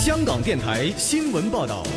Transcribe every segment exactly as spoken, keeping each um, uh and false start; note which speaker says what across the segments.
Speaker 1: 香港电台新闻报道。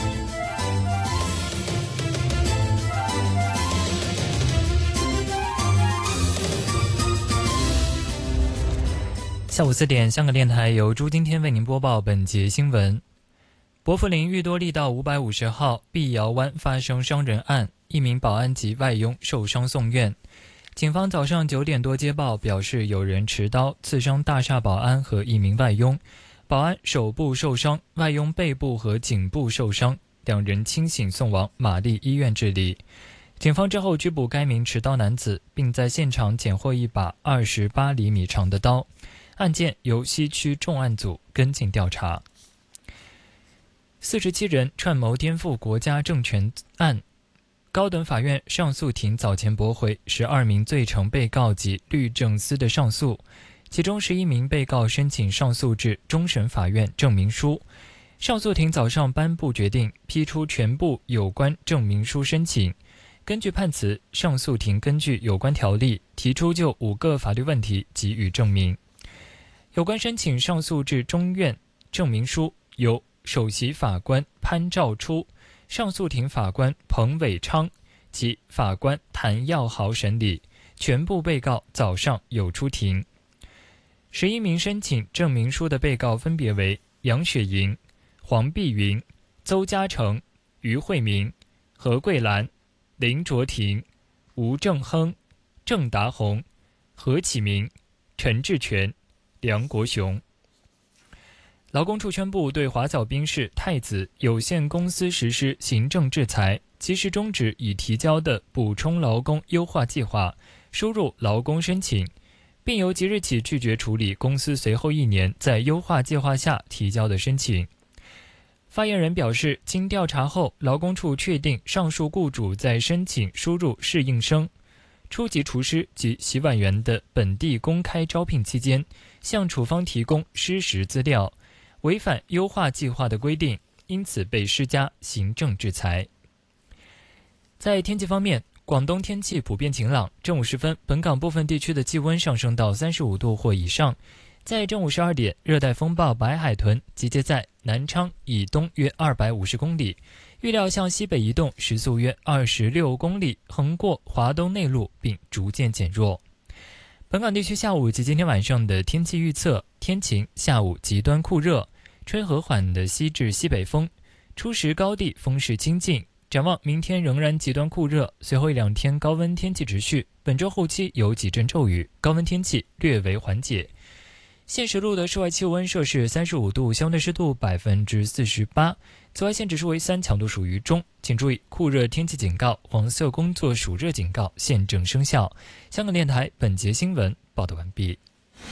Speaker 2: 下午四点，香港电台由朱今天为您播报本节新闻。薄扶林裕多利道五百五十号碧瑶湾发生伤人案，一名保安及外佣受伤送院。警方早上九点多接报，表示有人持刀刺伤大厦保安和一名外佣，保安手部受伤，外佣背部和颈部受伤，两人清醒送往玛丽医院治理。警方之后拘捕该名持刀男子，并在现场检获一把二十八厘米长的刀。案件由西区重案组跟进调查。四十七人串谋颠覆国家政权案，高等法院上诉庭早前驳回十二名罪成被告及律政司的上诉，其中十一名被告申请上诉至终审法院证明书。上诉庭早上颁布决定，批出全部有关证明书申请。根据判词，上诉庭根据有关条例提出就五个法律问题给予证明。有关申请上诉至中院证明书由首席法官潘兆初、上诉庭法官彭伟昌及法官谭耀豪审理，全部被告早上有出庭。十一名申请证明书的被告分别为杨雪莹、黄碧云、邹嘉诚、于慧明、何桂兰、林卓廷、吴正亨、郑达宏、何启明、陈志全、梁国雄。劳工处宣布对华侨宾士太子有限公司实施行政制裁，及时终止已提交的补充劳工优化计划输入劳工申请，并由即日起拒绝处理公司随后一年在优化计划下提交的申请。发言人表示，经调查后，劳工处确定上述雇主在申请输入适应生、初级厨师及洗碗员的本地公开招聘期间，向处方提供失实资料，违反优化计划的规定，因此被施加行政制裁。在天气方面，广东天气普遍晴朗，正午时分，本港部分地区的气温上升到三十五度或以上。在正午十二点，热带风暴白海豚集结在南昌以东约二百五十公里，预料向西北移动，时速约二十六公里，横过华东内陆并逐渐减弱。本港地区下午及今天晚上的天气预测：天晴，下午极端酷热，吹和缓的西至西北风，初时高地风势清劲。展望明天仍然极端酷热，随后一两天高温天气持续，本周后期有几阵骤雨，高温天气略为缓解。现时路的室外气温摄氏三十五度，相对湿度百分之四十八，紫外线指数为三，强度属于中。请注意，酷热天气警告、黄色工作暑热警告现正生效。香港电台本节新闻报道完毕。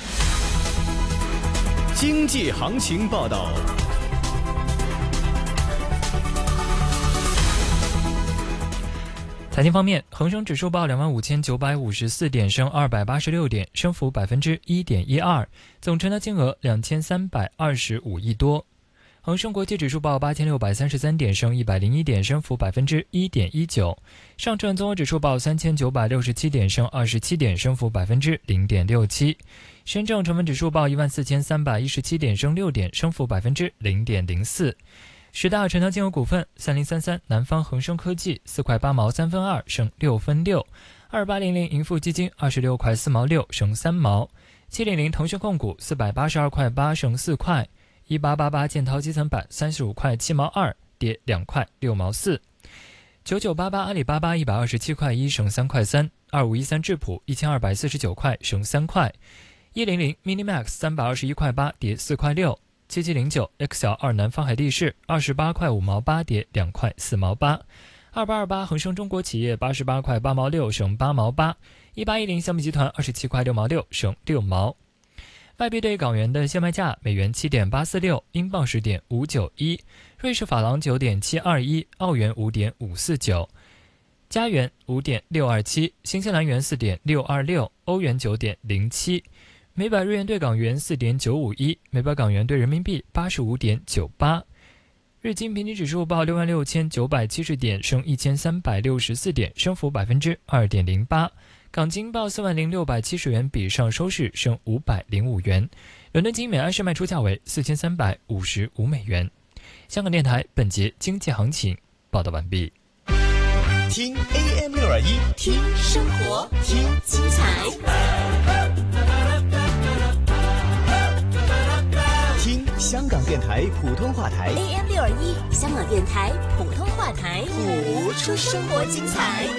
Speaker 1: 经济行情报道。
Speaker 2: 财经方面，恒生指数报两万五千九百五十四点，升二百八十六点，升幅百分之一点一二，总成交金额两千三百二十五亿多。恒生国际指数报八千六百三十三点，升一百零一点，升幅百分之一点一九。上证综合指数报三千九百六十七点，升二十七点，升幅百分之零点六七。深证成分指数报一万四千三百一十七点，升六点，升幅百分之零点零四。十大成交金额股份：三零三三南方恒生科技四块八毛三分二，升六分六；二八零零盈富基金二十六块四毛六，升三毛；七零零腾讯控股四百八十二块八，升四块；一八八八建滔基层板三十五块七毛二，跌两块六毛四；九九八八阿里巴巴一百二十七块一，升三块三；二五一三智普一千二百四十九块，升三块；一零零 Minimax 三百二十一块八，跌四块六。七七零九 X L 二南方海地市二十八块五毛八，跌两块四毛八；二八二八恒生中国企业八十八块八毛六，升八毛八；一八一零小米集团二十七块六毛六，升六毛。外币对港元的现卖价：美元七点八四六，英镑十点五九一，瑞士法郎九点七二一，澳元五点五四九，加元五点六二七，新西兰元四点六二六，欧元九点零七。每百日元对港元 四点九五一，每百港元对人民币 八十五点九八。日经平均指数报六万六千九百七十点，升一千三百六十四点，升幅百分之二点零八。港金报四万零六百七十元，比上收市升五百零五元。 伦敦金每安士卖出价为四千三百五十五美元。香港电台本节经济行情报道完毕。
Speaker 1: 听 A M 六二一，
Speaker 3: 听生活，听精彩，
Speaker 1: 听香港电台普通话台
Speaker 3: A M 六二一，香港电台普通话台，谱出生活精彩。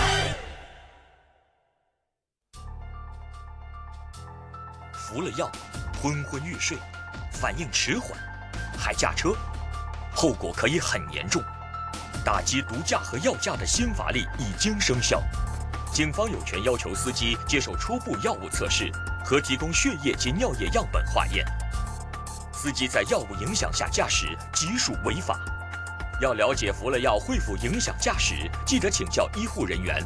Speaker 4: 服了药，昏昏欲睡，反应迟缓，还驾车，后果可以很严重。打击毒驾和药驾的新法律已经生效，警方有权要求司机接受初步药物测试和提供血液及尿液样本化验。司机在药物影响下驾驶即属违法。要了解服了药会否影响驾驶，记得请教医护人员。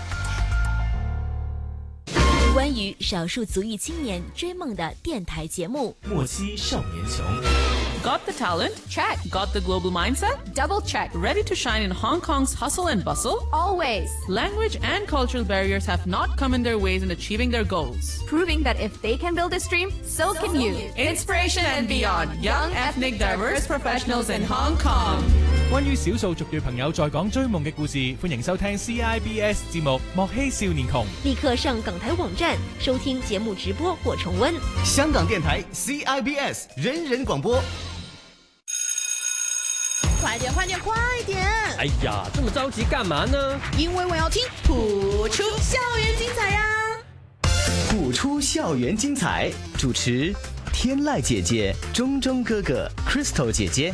Speaker 3: 关于少数族裔青年追梦的电台节目，
Speaker 5: 莫欺少年穷。
Speaker 6: Got the talent? Check. Got the global mindset?
Speaker 7: Double check.
Speaker 6: Ready to shine in Hong Kong's hustle and bustle?
Speaker 7: Always.
Speaker 6: Language and cultural barriers have not come in their ways in achieving their goals.
Speaker 7: Proving that if they can build this dream, so, so can you.
Speaker 6: Inspiration and beyond. Young, ethnic, diverse professionals in Hong Kong.
Speaker 5: 關於少數族裔朋友在講追夢嘅故事，歡迎收聽 C I B S 節目《莫欺少年窮》。
Speaker 3: 立刻上港台網站收聽節目直播或重溫。
Speaker 1: 香港電台 C I B S 人人廣播。
Speaker 8: 快點快點快點！
Speaker 9: 哎呀，這麼着急幹嘛呢？
Speaker 8: 因為我要聽譜出校園精彩呀！
Speaker 1: 譜出校園精彩，主持天籟姐姐、中中哥哥、Crystal 姐姐。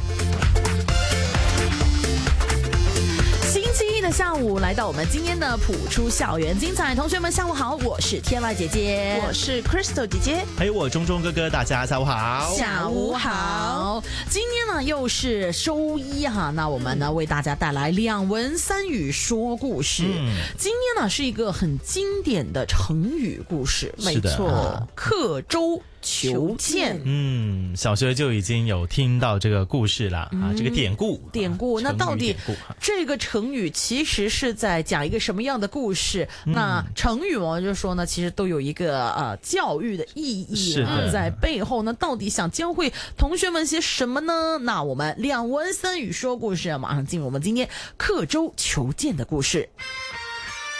Speaker 8: 星期一的下午，來到我們今天的譜出校園精彩，同學們下午好，我是天籟姐姐，
Speaker 10: 我是 Crystal 姐姐，
Speaker 11: 還有我中中哥哥，大家下午好。
Speaker 8: 下午好，今天呢又是周一哈，那我們呢、嗯、為大家帶來兩文三語說故事。嗯、今天呢是一個很經典的成語故事，沒錯，刻舟求劍。
Speaker 11: 嗯，小學就已經有聽到這個故事啦，嗯、啊，這個典故。
Speaker 8: 典故，啊、那到底這個成語其實是在講一個什麼樣的故事？嗯、那成語我就說呢，其實都有一個呃教育的意義啊在背後呢，到底想教會同學們些什麼呢？那我們兩文三語說故事，馬上進入我們今天刻舟求劍的故事。